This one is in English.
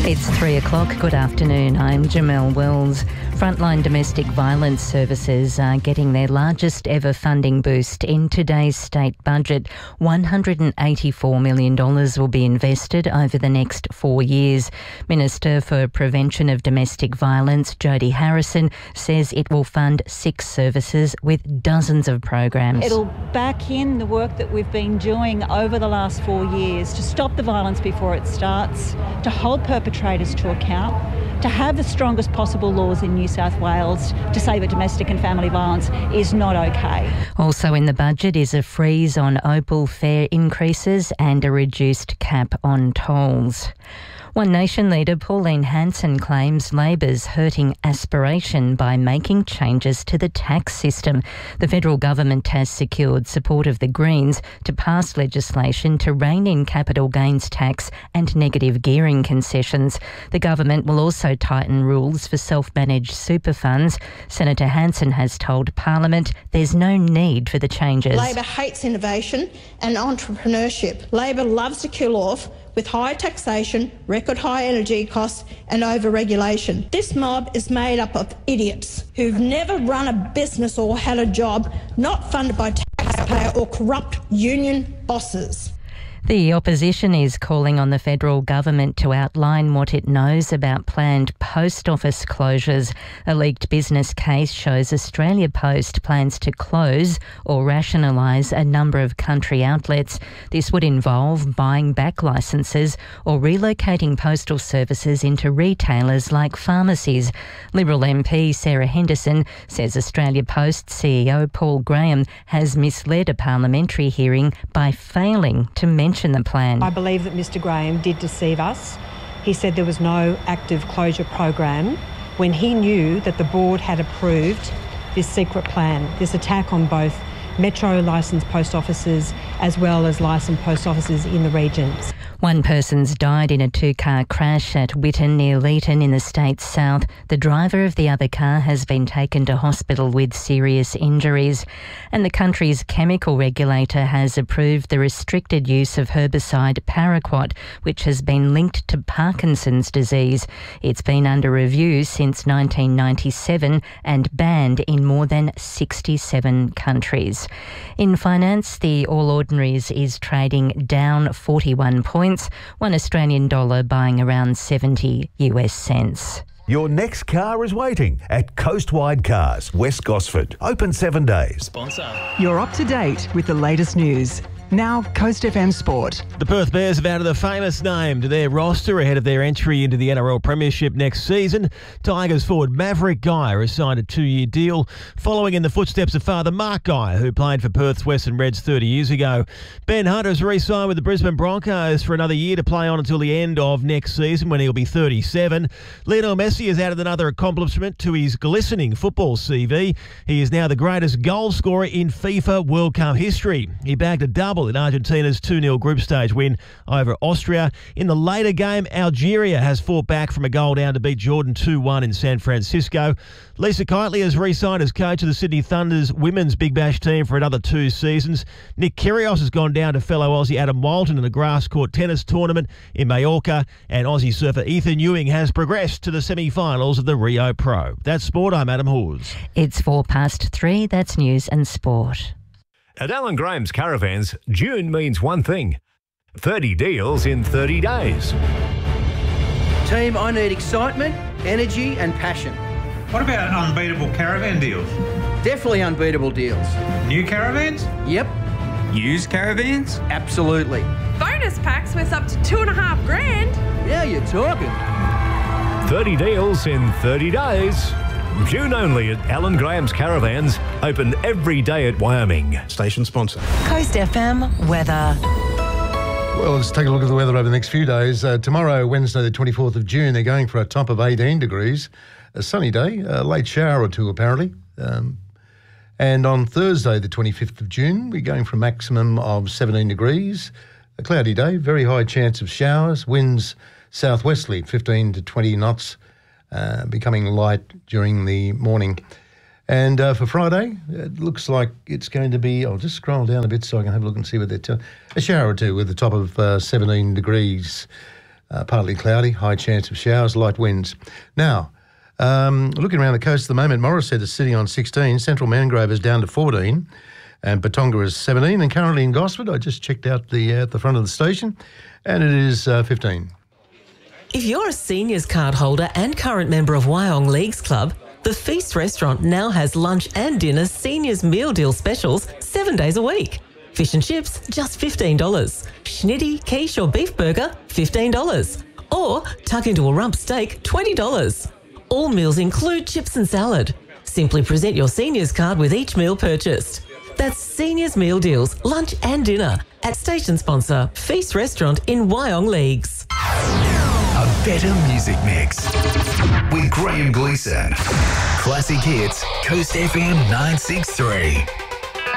It's 3 o'clock. Good afternoon. I'm Jamelle Wells. Frontline domestic violence services are getting their largest ever funding boost in today's state budget. $184 million will be invested over the next 4 years. Minister for Prevention of Domestic Violence, Jodie Harrison, says it will fund 6 services with dozens of programs. It'll back in the work that we've been doing over the last 4 years to stop the violence before it starts, to hold perpetrators to account, to have the strongest possible laws in New South Wales to say that domestic and family violence is not okay. Also in the budget is a freeze on Opal fare increases and a reduced cap on tolls. One Nation leader Pauline Hanson claims Labor's hurting aspiration by making changes to the tax system. The federal government has secured support of the Greens to pass legislation to rein in capital gains tax and negative gearing concessions. The government will also tighten rules for self-managed super funds. Senator Hanson has told Parliament there's no need for the changes. Labor hates innovation and entrepreneurship. Labor loves to kill off with high taxation, record high energy costs and over-regulation. This mob is made up of idiots who've never run a business or had a job, not funded by taxpayer or corrupt union bosses. The opposition is calling on the federal government to outline what it knows about planned post office closures. A leaked business case shows Australia Post plans to close or rationalise a number of country outlets. This would involve buying back licences or relocating postal services into retailers like pharmacies. Liberal MP Sarah Henderson says Australia Post CEO Paul Graham has misled a parliamentary hearing by failing to mention the plan. I believe that Mr Graham did deceive us. He said there was no active closure program when he knew that the board had approved this secret plan, this attack on both Metro licensed post offices as well as licensed post offices in the regions. One person's died in a 2-car crash at Whitton near Leeton in the state's south. The driver of the other car has been taken to hospital with serious injuries. And the country's chemical regulator has approved the restricted use of herbicide paraquat, which has been linked to Parkinson's disease. It's been under review since 1997 and banned in more than 67 countries. In finance, the All Ordinaries is trading down 41 points. One Australian dollar buying around 70 US cents. Your next car is waiting at Coastwide Cars, West Gosford. Open 7 days. Sponsor. You're up to date with the latest news. Now, Coast FM Sport. The Perth Bears have added a famous name to their roster ahead of their entry into the NRL Premiership next season. Tigers forward Maverick Geyer has signed a 2-year deal, following in the footsteps of father Mark Geyer, who played for Perth's Western Reds 30 years ago. Ben Hunt has re-signed with the Brisbane Broncos for another year to play on until the end of next season, when he'll be 37. Lionel Messi has added another accomplishment to his glistening football CV. He is now the greatest goal scorer in FIFA World Cup history. He bagged a double in Argentina's 2-0 group stage win over Austria. In the later game, Algeria has fought back from a goal down to beat Jordan 2-1 in San Francisco. Lisa Keightley has re-signed as coach of the Sydney Thunder's women's Big Bash team for another 2 seasons. Nick Kyrgios has gone down to fellow Aussie Adam Walton in a grass court tennis tournament in Mallorca, and Aussie surfer Ethan Ewing has progressed to the semi-finals of the Rio Pro. That's sport. I'm Adam Hawes. It's 3:04. That's news and sport. At Alan Graham's Caravans, June means one thing: 30 deals in 30 days. Team, I need excitement, energy and passion. What about unbeatable caravan deals? Definitely unbeatable deals. New caravans? Yep. Used caravans? Absolutely. Bonus packs worth up to $2.5 grand. Yeah, you're talking. 30 deals in 30 days. June only at Alan Graham's Caravans, open every day at Wyoming. Station sponsor. Coast FM weather. Well, let's take a look at the weather over the next few days. Tomorrow, Wednesday the 24th of June, they're going for a top of 18 degrees. A sunny day, a late shower or two apparently. And on Thursday the 25th of June, we're going for a maximum of 17 degrees. A cloudy day, very high chance of showers, winds southwesterly 15 to 20 knots. Becoming light during the morning. And for Friday, it looks like it's going to be, I'll just scroll down a bit so I can have a look and see what they're telling. A shower or two with a top of 17 degrees. Partly cloudy, high chance of showers, light winds. Now, looking around the coast at the moment, Morisset is sitting on 16, Central Mangrove is down to 14, and Batonga is 17, and currently in Gosford, I just checked out at the front of the station, and it is 15. If you're a seniors card holder and current member of Wyong Leagues Club, the Feast Restaurant now has lunch and dinner seniors meal deal specials 7 days a week. Fish and chips, just $15. Schnitty, quiche or beef burger, $15. Or tuck into a rump steak, $20. All meals include chips and salad. Simply present your seniors card with each meal purchased. That's Seniors Meal Deals, lunch and dinner at station sponsor Feast Restaurant in Wyong Leagues. A better music mix with Graham Gleeson. Classic Hits, Coast FM 963.